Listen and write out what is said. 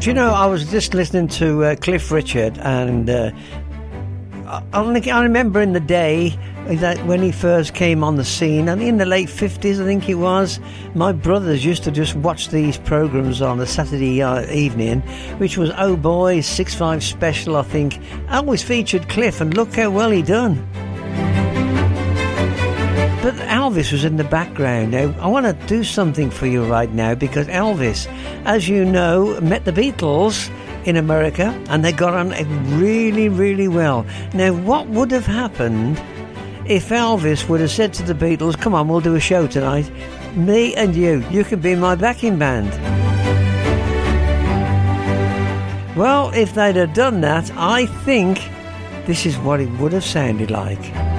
Do you know, I was just listening to Cliff Richard, and I remember in the day that when he first came on the scene, and in the late 50s, I think it was, my brothers used to just watch these programs on a Saturday evening, which was Oh Boy, 6-5 Special, I think. I always featured Cliff, and look how well he done. But Elvis was in the background. Now, I want to do something for you right now, because Elvis, as you know, met the Beatles in America, and they got on really, really well. Now, what would have happened if Elvis would have said to the Beatles, come on, we'll do a show tonight, me and you can be my backing band? Well, if they'd have done that, I think this is what it would have sounded like.